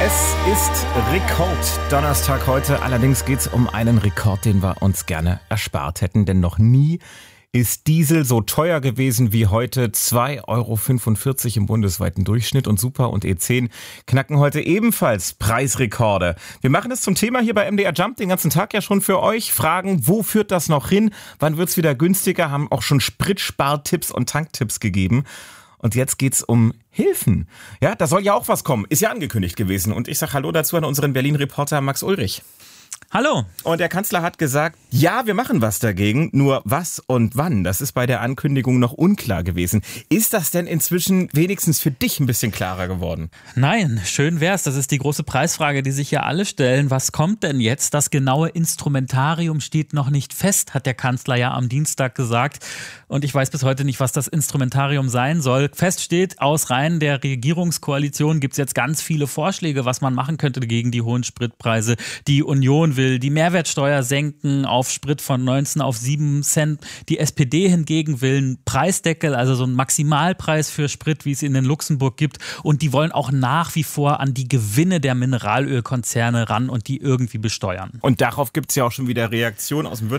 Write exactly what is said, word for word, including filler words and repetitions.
Es ist Rekord-Donnerstag heute. Allerdings geht es um einen Rekord, den wir uns gerne erspart hätten. Denn noch nie ist Diesel so teuer gewesen wie heute. zwei Euro fünfundvierzig im bundesweiten Durchschnitt. Und Super und E zehn knacken heute ebenfalls Preisrekorde. Wir machen es zum Thema hier bei M D R Jump den ganzen Tag ja schon für euch. Fragen, wo führt das noch hin? Wann wird es wieder günstiger? Haben auch schon Spritspartipps und Tanktipps gegeben. Und jetzt geht's um Hilfen. Ja, da soll ja auch was kommen. Ist ja angekündigt gewesen. Und ich sag Hallo dazu an unseren Berlin-Reporter Max Ulrich. Hallo. Und der Kanzler hat gesagt, ja, wir machen was dagegen. Nur was und wann, das ist bei der Ankündigung noch unklar gewesen. Ist das denn inzwischen wenigstens für dich ein bisschen klarer geworden? Nein, schön wär's. Das ist die große Preisfrage, die sich ja alle stellen. Was kommt denn jetzt? Das genaue Instrumentarium steht noch nicht fest, hat der Kanzler ja am Dienstag gesagt. Und ich weiß bis heute nicht, was das Instrumentarium sein soll. Fest steht, aus Reihen der Regierungskoalition gibt's jetzt ganz viele Vorschläge, was man machen könnte gegen die hohen Spritpreise. Die Union will die Mehrwertsteuer senken auf Sprit von neunzehn auf sieben Cent. Die S P D hingegen will einen Preisdeckel, also so einen Maximalpreis für Sprit, wie es in Luxemburg gibt. Und die wollen auch nach wie vor an die Gewinne der Mineralölkonzerne ran und die irgendwie besteuern. Und darauf gibt es ja auch schon wieder Reaktionen aus dem Wirtschaftsministerium.